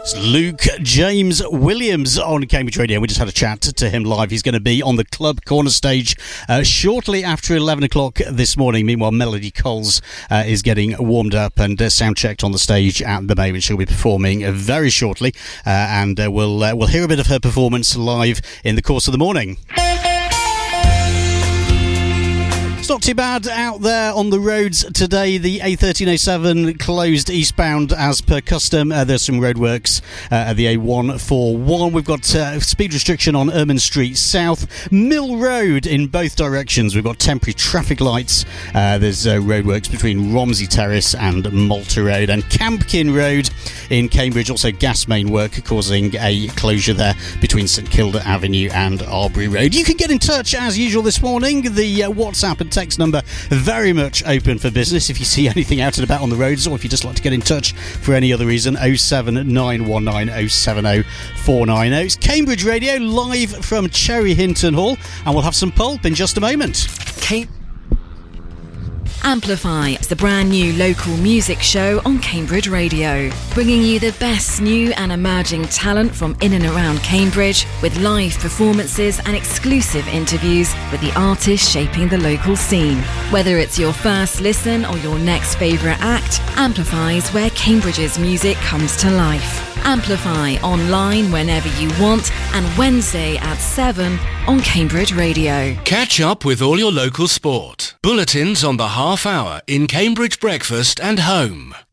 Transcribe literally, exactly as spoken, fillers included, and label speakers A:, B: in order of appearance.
A: It's Luke James Williams on Cambridge Radio. We just had a chat to him live. He's going to be on the Club Corner stage uh, shortly after eleven o'clock this morning. Meanwhile, Melody Coles uh, is getting warmed up and uh, sound checked on the stage at the moment. She'll be performing uh, very shortly, uh, and uh, we'll uh, we'll hear a bit of her performance live in the course of the morning. It's not too bad out there on the roads today. The A thirteen oh seven closed eastbound as per custom. Uh, there's some roadworks uh, at the A one forty-one. We've got uh, speed restriction on Ermine Street South. Mill Road in both directions. We've got temporary traffic lights. Uh, there's uh, roadworks between Romsey Terrace and Malta Road. And Campkin Road in Cambridge, also gas main work causing a closure there between St Kilda Avenue and Arbury Road. You can get in touch as usual this morning. The uh, WhatsApp and text number very much open for business if you see anything out and about on the roads, or if you just like to get in touch for any other reason. oh seven nine one nine oh seven oh four nine oh. It's Cambridge Radio live from Cherry Hinton Hall, and we'll have some pulp in just a moment.
B: Cam- Amplify is the brand new local music show on Cambridge Radio, bringing you the best new and emerging talent from in and around Cambridge, with live performances and exclusive interviews with the artists shaping the local scene. Whether it's your first listen or your next favourite act, Amplify is where Cambridge's music comes to life. Amplify online whenever you want, and Wednesday at seven on Cambridge Radio.
C: Catch up with all your local sport. Bulletins on the half hour in Cambridge Breakfast and Home.